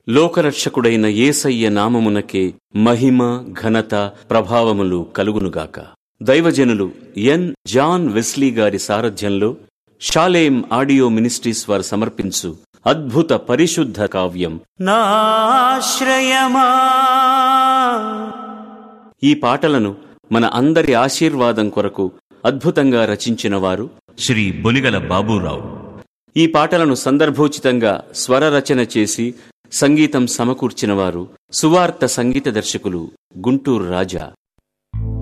లోకరక్షకుడైన యేసయ్య నామమునకే మహిమ, ఘనత, ప్రభావములు కలుగునుగాక. దైవజనులు ఎన్. జాన్ వెస్లీ గారి సారథ్యంలో షాలేం ఆడియో మినిస్ట్రీస్ వారు సమర్పించు అద్భుత పరిశుద్ధ కావ్యం నాశ్రయమా. ఈ పాటలను మన అందరి ఆశీర్వాదం కొరకు అద్భుతంగా రచించిన వారు శ్రీ బొలిగల బాబూరావు. ఈ పాటలను సందర్భోచితంగా స్వర రచన చేసి సంగీతం సమకూర్చిన వారు సువార్త సంగీత దర్శకులు గుంటూరు రాజా.